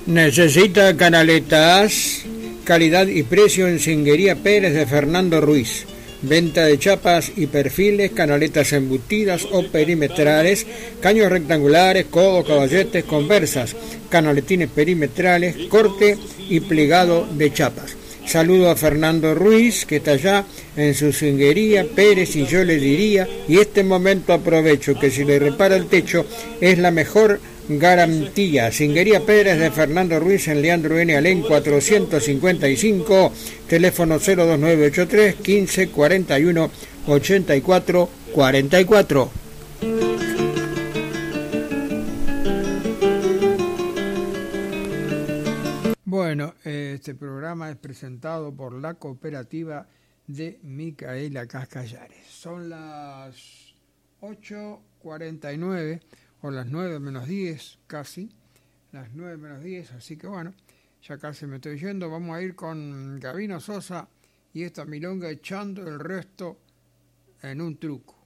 ¿Necesita canaletas? Calidad y precio en Singuería Pérez de Fernando Ruiz. Venta de chapas y perfiles, canaletas embutidas o perimetrales, caños rectangulares, codos, caballetes, conversas, canaletines perimetrales, corte y plegado de chapas. Saludo a Fernando Ruiz, que está allá en su Singuería Pérez, y yo le diría, y este momento aprovecho, que si le repara el techo es la mejor garantía. Singuería Pérez de Fernando Ruiz en Leandro N. Alén 455, teléfono 02983 15 41 84 44. Bueno, este programa es presentado por la cooperativa de Micaela Cascallares. Son las 8:49 o las 9 menos 10 casi, las 9 menos 10, así que bueno, ya casi me estoy yendo. Vamos a ir con Gabino Sosa y esta milonga echando el resto en un truco.